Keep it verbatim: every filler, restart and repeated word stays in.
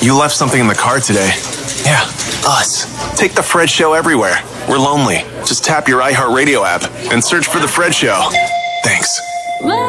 You left something in the car today. Yeah, us. Take the Fred Show everywhere. We're lonely. Just tap your iHeartRadio app and search for the Fred Show. Thanks.